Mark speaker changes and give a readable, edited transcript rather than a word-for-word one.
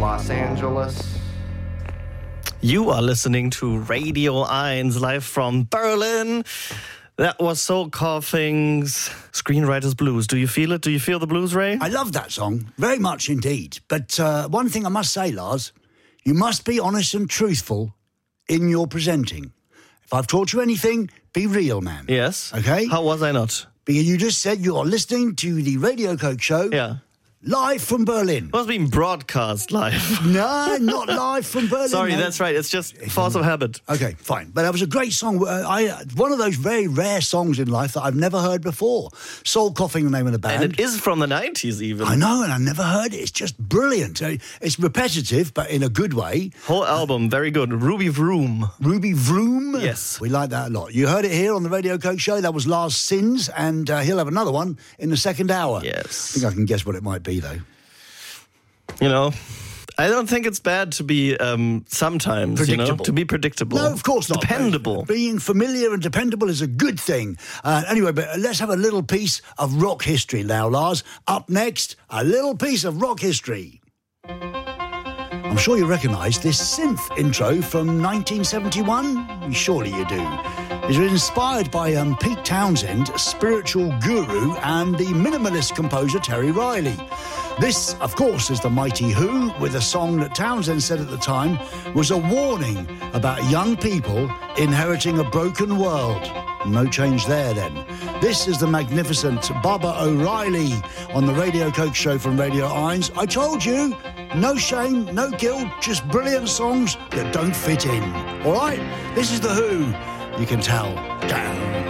Speaker 1: Los Angeles.
Speaker 2: You are listening to Radio 1 live from Berlin. That was Soul Coughing's Screenwriter's Blues. Do you feel it? Do you feel the blues, Ray?
Speaker 3: I love that song, very much indeed. But one thing I must say, Lars, you must be honest and truthful in your presenting. If I've taught you anything, be real, man.
Speaker 2: Yes.
Speaker 3: Okay?
Speaker 2: How was I not?
Speaker 3: Because you just said you are listening to the Radio Coke show.
Speaker 2: Yeah.
Speaker 3: Live from Berlin.
Speaker 2: It was being broadcast live.
Speaker 3: No, not live from Berlin.
Speaker 2: Sorry,
Speaker 3: mate.
Speaker 2: that's right. It's just force of habit.
Speaker 3: Okay, fine. But that was a great song. One of those very rare songs in life that I've never heard before. Soul Coughing, the name of the band.
Speaker 2: And it is from the 90s even.
Speaker 3: I know, and I never heard it. It's just brilliant. It's repetitive, but in a good way.
Speaker 2: Whole album, very good. Ruby Vroom.
Speaker 3: Ruby Vroom?
Speaker 2: Yes.
Speaker 3: We like that a lot. You heard it here on the Radio Coke show. That was Lars Sins, and he'll have another one in the second hour.
Speaker 2: Yes.
Speaker 3: I think I can guess what it might be, though.
Speaker 2: You know, I don't think it's bad to be sometimes,
Speaker 3: predictable.
Speaker 2: To be predictable.
Speaker 3: No, of course not.
Speaker 2: Dependable.
Speaker 3: Being familiar and dependable is a good thing. Anyway, but let's have a little piece of rock history now, Lars. Up next, a little piece of rock history. I'm sure you recognise this synth intro from 1971. Surely you do. It was inspired by Pete Townsend, spiritual guru, and the minimalist composer Terry Riley. This, of course, is the Mighty Who, with a song that Townsend said at the time was a warning about young people inheriting a broken world. No change there, then. This is the magnificent Baba O'Reilly on the Radio Coke show from Radio 1. I told you, no shame, no guilt, just brilliant songs that don't fit in. All right? This is The Who. You can tell. Down.